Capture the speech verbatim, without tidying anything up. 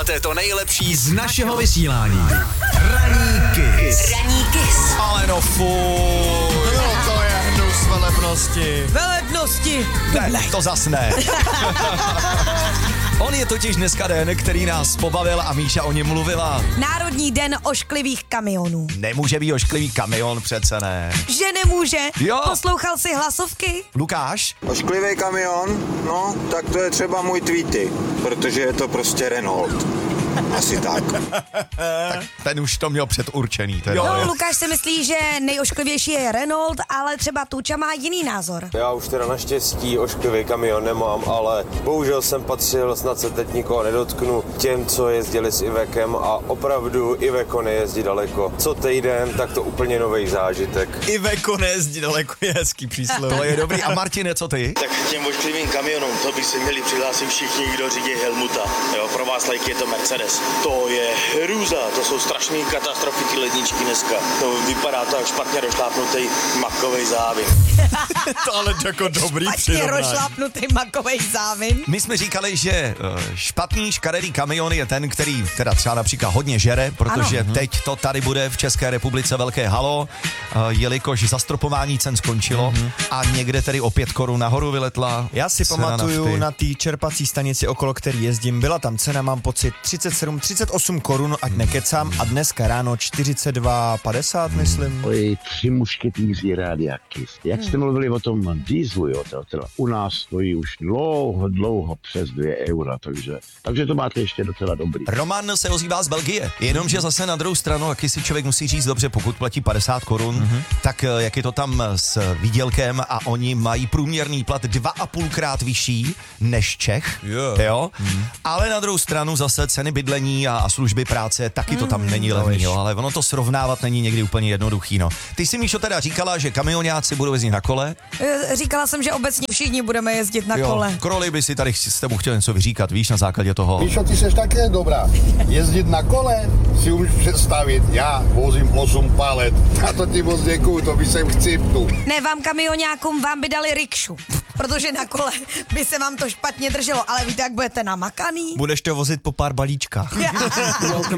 Získáváte to nejlepší z našeho vysílání. Ranní Kiss. Ranní Kiss. Ale no fuj. No to je hnus velebnosti. Velebnosti. Ne, to zas ne. On je totiž dneska den, který nás pobavil a Míša o něm mluvila. Národní den ošklivých kamionů. Nemůže být ošklivý kamion, přece ne. Že nemůže? Jo. Poslouchal jsi hlasovky? Lukáš? Ošklivý kamion, no, tak to je třeba můj Tweety, protože je to prostě Renault. Asi tak. Tak ten už to měl předurčený. Teda. No, Lukáš si myslí, že nejošklivější je Renault, ale třeba Tuča má jiný názor. Já už teda naštěstí ošklivý kamion nemám, ale bohužel jsem patřil, snad se teď nikoho nedotknu, těm, co jezdili s Ivekem a opravdu Iveko nejezdí daleko. Co týden, tak to úplně nový zážitek. Iveko nejezdí daleko, je hezký přísloví. To je dobrý. A Martine, co ty? Tak k těm ošklivým kamionům, to by se měli přihlásit všichni, kdo řídí Helmuta. Jo, pro vás lajky je to Mercedes. To je hrůza, to jsou strašné katastrofy, ty ledničky dneska. To vypadá to jak špatně rozšlápnutý makovej závin. To ale jako dobrý Špatně přirovnání. rozšlapnutý makovej závin. My jsme říkali, že eh, špatný škaredý kamion je ten, který teda třeba například hodně žere, protože ano. teď to tady bude v České republice velké halo, eh, jelikož zastropování cen skončilo mm-hmm. a někde tedy o pět korun nahoru vyletla. Já si cena pamatuju nafty. na té čerpací stanici, okolo který jezdím, byla tam cena, mám pocit, třicet sedm, třicet osm korun, ať nekecám, a dneska ráno čtyřicet dva padesát, myslím. Oj, tři mušketýři Rádia Kiss. Jak jste mluvili o tom dieselu, jo, to, to u nás stojí už dlouho, dlouho přes dvě eura, takže, takže to máte ještě docela dobrý. Roman se ozývá z Belgie, jenomže zase na druhou stranu, jaký si člověk musí říct dobře, pokud platí padesát korun, mm-hmm. tak jak je to tam s výdělkem a oni mají průměrný plat dva a půlkrát vyšší než Čech, Yeah. jo, mm-hmm. ale na druhou stranu zase ceny bydlení a, a služby práce, taky to tam není levný, jo, ale ono to srovnávat není někdy úplně jednoduchý, no. Ty si, Míšo, teda říkala, že kamionáci budou jezdit na kole. E, Říkala jsem, že obecně všichni budeme jezdit na Jo, kole. Kroli by si tady s tebou chtěl něco vyříkat, víš, na základě toho. Míšo, ty seš také dobrá. Jezdit na kole si umíš představit. Já vozím osm palet. A to ti moc děkuju, to by jsem chcípnul. Ne, vám kamionákům vám by dali rikšu, protože na kole by se vám to špatně drželo, ale víte, jak budete namakaný? Budeš to vozit po pár balíčkách.